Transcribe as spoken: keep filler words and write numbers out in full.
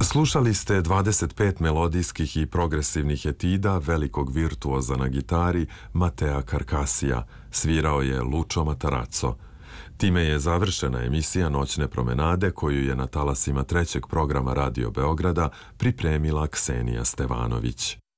Slušali ste dvadeset pet melodijskih i progresivnih etida velikog virtuoza na gitari Matea Carcassija. Svirao je Lucio Matarazzo. Time je završena emisija Noćne promenade koju je na talasima trećeg programa Radio Beograda pripremila Ksenija Stevanović.